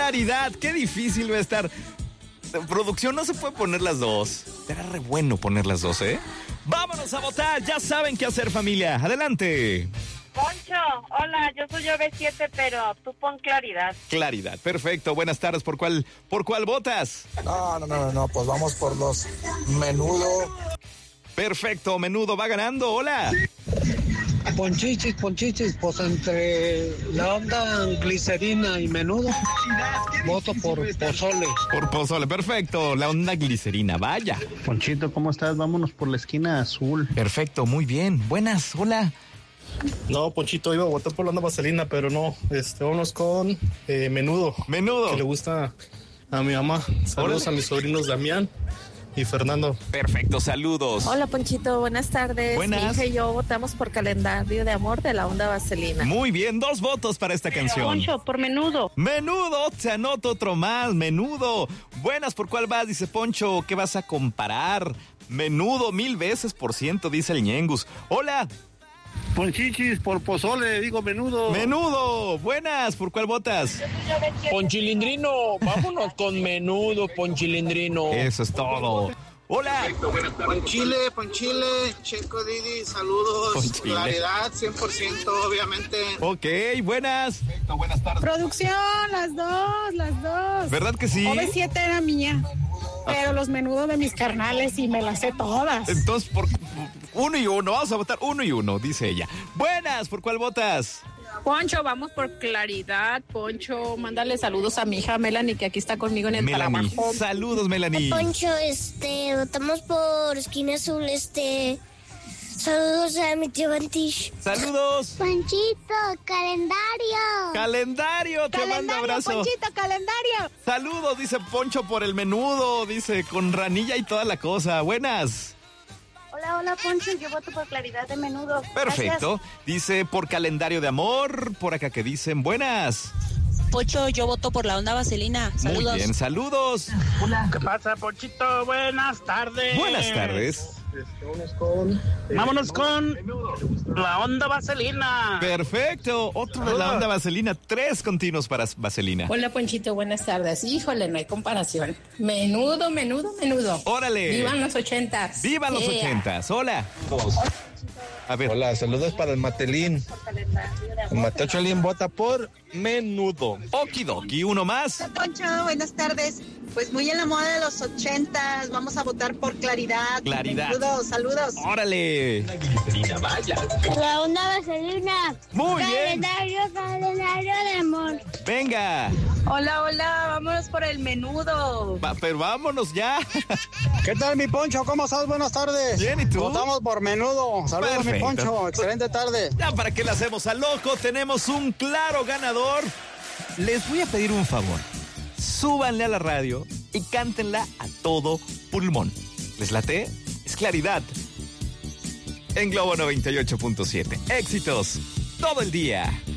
Claridad, qué difícil va a estar. Producción, no se puede poner las dos. Será re bueno poner las dos, ¿eh? Vámonos a votar, ya saben qué hacer, familia. Adelante. Poncho, hola, yo soy OV7, pero tú pon Claridad. Claridad, perfecto. Buenas tardes. ¿Por cuál votas? No, pues vamos por los Menudo. Perfecto, Menudo va ganando. Hola. Ponchichis, pues entre la onda glicerina y Menudo, voto por Pozole. Por Pozole, perfecto. La onda glicerina, vaya. Ponchito, ¿cómo estás? Vámonos por la esquina azul. Perfecto, muy bien. Buenas, hola. No, Ponchito, iba a votar por la onda vaselina, pero no. Vámonos con Menudo. Menudo. Que le gusta a mi mamá. Saludos a mis sobrinos Damián y Fernando. Perfecto, saludos. Hola, Ponchito, buenas tardes. Buenas. Mi hija y yo votamos por Calendario de Amor de la onda vaselina. Muy bien, 2 votos para esta canción. Poncho, por Menudo. Menudo, se anota otro más, Menudo. Buenas, ¿por cuál vas? Dice Poncho, ¿qué vas a comparar? Menudo, 1000 veces por ciento, dice el Ñengus. Hola. Ponchichis, por Pozole, digo Menudo. Menudo, buenas, ¿por cuál votas? Ponchilindrino, vámonos con Menudo, Ponchilindrino. Eso es todo. Hola. Ponchile, Checo Didi, saludos. Ponchile. Claridad, 100%, obviamente. Ok, buenas. Buenas tardes. Producción, las dos. ¿Verdad que sí? OV7 era mía, pero los Menudos de mis carnales y me las sé todas. Entonces, por 1 y 1, vamos a votar 1 y 1, dice ella. Buenas, ¿por cuál votas? Poncho, vamos por Claridad. Poncho, mándale saludos a mi hija Melanie, que aquí está conmigo en el Melanie, trabajo. saludos, Melanie. Poncho, votamos por Esquina Azul, saludos a mi tío Bantish. Saludos. Ponchito, calendario. Calendario, te mando abrazo. Ponchito, calendario. Saludos, dice Poncho por el Menudo, dice con ranilla y toda la cosa. Buenas. Hola, Poncho, yo voto por Claridad de Menudo. Perfecto. Dice por Calendario de Amor, por acá que dicen buenas. Poncho, yo voto por la onda vaselina. Saludos. Muy bien, saludos. ¿Qué pasa, Ponchito? Buenas tardes. Buenas tardes. Vámonos con la onda vaselina. Perfecto. Otro de la onda vaselina. 3 continuos para vaselina. Hola, Ponchito, buenas tardes. Híjole, no hay comparación. Menudo. Órale. Vivan los 80s. ¡Vivan los 80s! Hola. A ver. Hola, saludos para el Matelín. El Mateo Cholín vota por Menudo. Okidoki, uno más. Poncho, buenas tardes. Pues muy en la moda de los 80s, vamos a votar por Claridad. Claridad. Saludos. Órale. La onda vaselina. Muy bien. Calendario de amor. Venga. Hola, vámonos por el Menudo. Pero vámonos ya. ¿Qué tal, mi Poncho? ¿Cómo estás? Buenas tardes. Bien, ¿y tú? Votamos por Menudo. Saludos, Perfecto. mi Poncho. Excelente tarde. Ya, ¿para qué le hacemos al loco? Tenemos un claro ganador. Les voy a pedir un favor. Súbanle a la radio y cántenla a todo pulmón. ¿Les late? Es Claridad. En Globo 98.7. Éxitos todo el día.